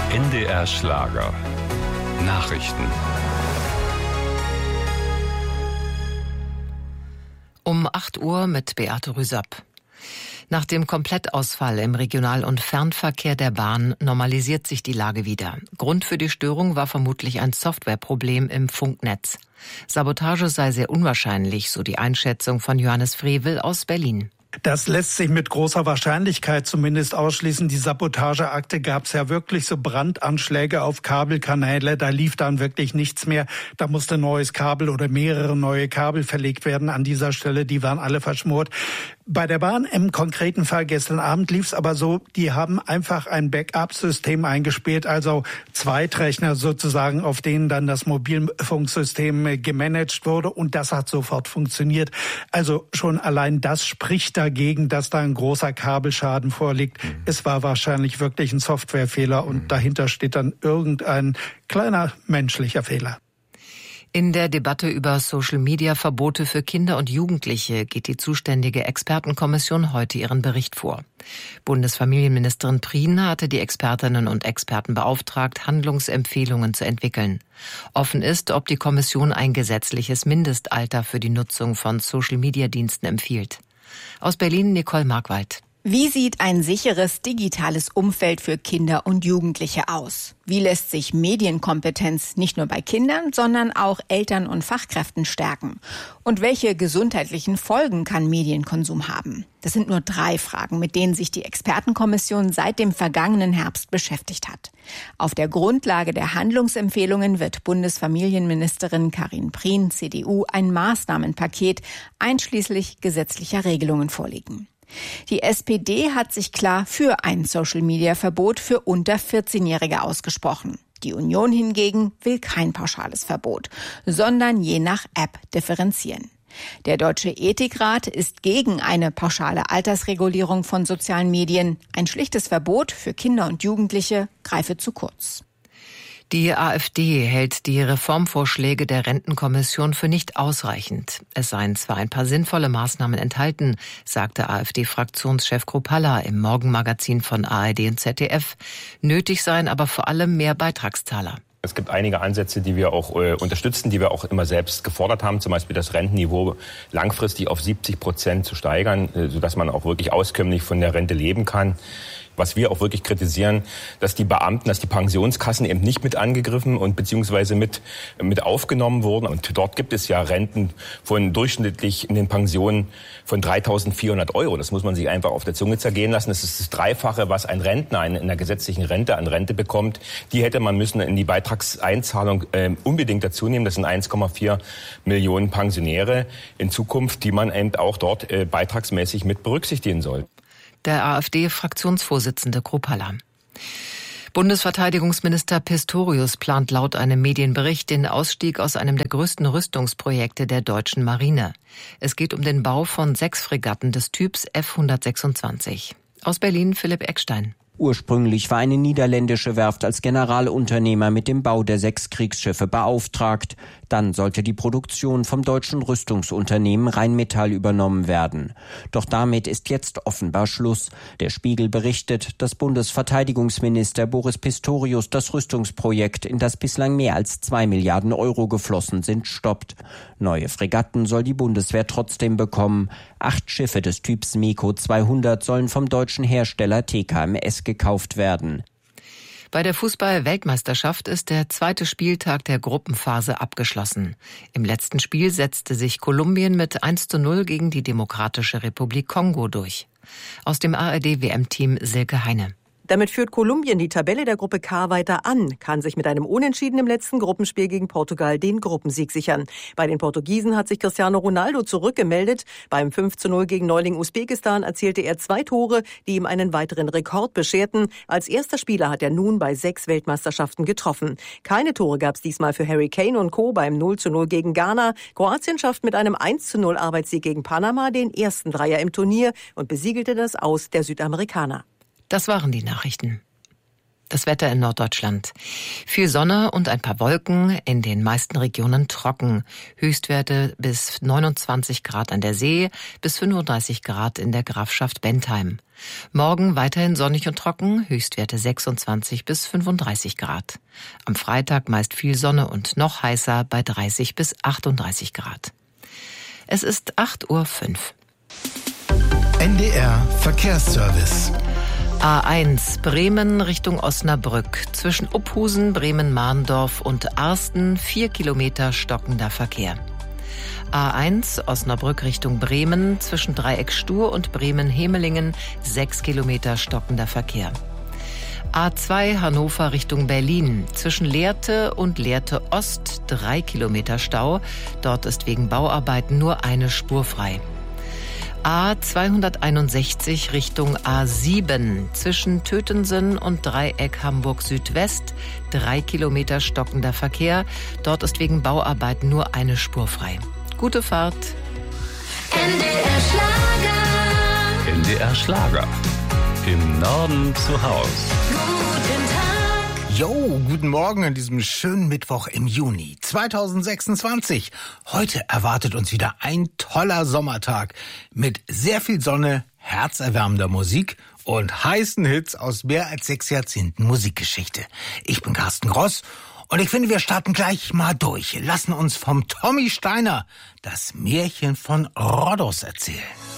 NDR Schlager. Nachrichten. Um 8 Uhr mit Beate Rüsapp. Nach dem Komplettausfall im Regional- und Fernverkehr der Bahn normalisiert sich die Lage wieder. Grund für die Störung war vermutlich ein Softwareproblem im Funknetz. Sabotage sei sehr unwahrscheinlich, so die Einschätzung von Johannes Frevel aus Berlin. Das lässt sich mit großer Wahrscheinlichkeit zumindest ausschließen. Die Sabotageakte gab es ja wirklich, so Brandanschläge auf Kabelkanäle. Da lief dann wirklich nichts mehr. Da musste neues Kabel oder mehrere neue Kabel verlegt werden an dieser Stelle. Die waren alle verschmort. Bei der Bahn im konkreten Fall gestern Abend lief es aber so, die haben einfach ein Backup-System eingespielt, also Zweitrechner sozusagen, auf denen dann das Mobilfunksystem gemanagt wurde, und das hat sofort funktioniert. Also schon allein das spricht dagegen, dass da ein großer Kabelschaden vorliegt. Es war wahrscheinlich wirklich ein Softwarefehler und dahinter steht dann irgendein kleiner menschlicher Fehler. In der Debatte über Social-Media-Verbote für Kinder und Jugendliche geht die zuständige Expertenkommission heute ihren Bericht vor. Bundesfamilienministerin Prien hatte die Expertinnen und Experten beauftragt, Handlungsempfehlungen zu entwickeln. Offen ist, ob die Kommission ein gesetzliches Mindestalter für die Nutzung von Social-Media-Diensten empfiehlt. Aus Berlin Nicole Markwald. Wie sieht ein sicheres digitales Umfeld für Kinder und Jugendliche aus? Wie lässt sich Medienkompetenz nicht nur bei Kindern, sondern auch Eltern und Fachkräften stärken? Und welche gesundheitlichen Folgen kann Medienkonsum haben? Das sind nur 3 Fragen, mit denen sich die Expertenkommission seit dem vergangenen Herbst beschäftigt hat. Auf der Grundlage der Handlungsempfehlungen wird Bundesfamilienministerin Karin Prien, CDU, ein Maßnahmenpaket einschließlich gesetzlicher Regelungen vorlegen. Die SPD hat sich klar für ein Social-Media-Verbot für unter 14-Jährige ausgesprochen. Die Union hingegen will kein pauschales Verbot, sondern je nach App differenzieren. Der Deutsche Ethikrat ist gegen eine pauschale Altersregulierung von sozialen Medien. Ein schlichtes Verbot für Kinder und Jugendliche greife zu kurz. Die AfD hält die Reformvorschläge der Rentenkommission für nicht ausreichend. Es seien zwar ein paar sinnvolle Maßnahmen enthalten, sagte AfD-Fraktionschef Kruppalla im Morgenmagazin von ARD und ZDF. Nötig seien aber vor allem mehr Beitragszahler. Es gibt einige Ansätze, die wir auch unterstützen, die wir auch immer selbst gefordert haben. Zum Beispiel das Rentenniveau langfristig auf 70% zu steigern, sodass man auch wirklich auskömmlich von der Rente leben kann. Was wir auch wirklich kritisieren, dass die Beamten, dass die Pensionskassen eben nicht mit angegriffen und beziehungsweise mit aufgenommen wurden. Und dort gibt es ja Renten von durchschnittlich in den Pensionen von 3.400 €. Das muss man sich einfach auf der Zunge zergehen lassen. Das ist das Dreifache, was ein Rentner in der gesetzlichen Rente an Rente bekommt. Die hätte man müssen in die Beitragseinzahlung unbedingt dazu nehmen. Das sind 1,4 Millionen Pensionäre in Zukunft, die man eben auch dort beitragsmäßig mit berücksichtigen soll. Der AfD-Fraktionsvorsitzende Kruppalla. Bundesverteidigungsminister Pistorius plant laut einem Medienbericht den Ausstieg aus einem der größten Rüstungsprojekte der deutschen Marine. Es geht um den Bau von 6 Fregatten des Typs F-126. Aus Berlin Philipp Eckstein. Ursprünglich war eine niederländische Werft als Generalunternehmer mit dem Bau der 6 Kriegsschiffe beauftragt. Dann sollte die Produktion vom deutschen Rüstungsunternehmen Rheinmetall übernommen werden. Doch damit ist jetzt offenbar Schluss. Der Spiegel berichtet, dass Bundesverteidigungsminister Boris Pistorius das Rüstungsprojekt, in das bislang mehr als 2 Milliarden € geflossen sind, stoppt. Neue Fregatten soll die Bundeswehr trotzdem bekommen. 8 Schiffe des Typs MEKO 200 sollen vom deutschen Hersteller TKMS gekauft werden. Bei der Fußball-Weltmeisterschaft ist der 2. Spieltag der Gruppenphase abgeschlossen. Im letzten Spiel setzte sich Kolumbien mit 1:0 gegen die Demokratische Republik Kongo durch. Aus dem ARD-WM-Team Silke Heine. Damit führt Kolumbien die Tabelle der Gruppe K weiter an, kann sich mit einem Unentschieden im letzten Gruppenspiel gegen Portugal den Gruppensieg sichern. Bei den Portugiesen hat sich Cristiano Ronaldo zurückgemeldet. Beim 5:0 gegen Neuling Usbekistan erzielte er 2 Tore, die ihm einen weiteren Rekord bescherten. Als erster Spieler hat er nun bei 6 Weltmeisterschaften getroffen. Keine Tore gab es diesmal für Harry Kane und Co. beim 0:0 gegen Ghana. Kroatien schafft mit einem 1:0 Arbeitssieg gegen Panama den ersten Dreier im Turnier und besiegelte das Aus der Südamerikaner. Das waren die Nachrichten. Das Wetter in Norddeutschland. Viel Sonne und ein paar Wolken, in den meisten Regionen trocken. Höchstwerte bis 29 Grad an der See, bis 35 Grad in der Grafschaft Bentheim. Morgen weiterhin sonnig und trocken, Höchstwerte 26 bis 35 Grad. Am Freitag meist viel Sonne und noch heißer bei 30 bis 38 Grad. Es ist 8:05 Uhr. NDR Verkehrsservice. A1 Bremen Richtung Osnabrück. Zwischen Uphusen, Bremen-Mahndorf und Arsten 4 Kilometer stockender Verkehr. A1 Osnabrück Richtung Bremen. Zwischen Dreieck Stur und Bremen-Hemelingen 6 Kilometer stockender Verkehr. A2 Hannover Richtung Berlin. Zwischen Lehrte und Lehrte Ost 3 Kilometer Stau. Dort ist wegen Bauarbeiten nur eine Spur frei. A261 Richtung A7 zwischen Tötensen und Dreieck Hamburg Südwest 3 Kilometer stockender Verkehr. Dort ist wegen Bauarbeiten nur eine Spur frei. Gute Fahrt. NDR Schlager. NDR Schlager. Im Norden zu Haus. Guten Tag. Jo, guten Morgen an diesem schönen Mittwoch im Juni 2026. Heute erwartet uns wieder ein toller Sommertag mit sehr viel Sonne, herzerwärmender Musik und heißen Hits aus mehr als 6 Jahrzehnten Musikgeschichte. Ich bin Carsten Gross und ich finde, wir starten gleich mal durch. Lassen uns vom Tommy Steiner das Märchen von Rhodos erzählen.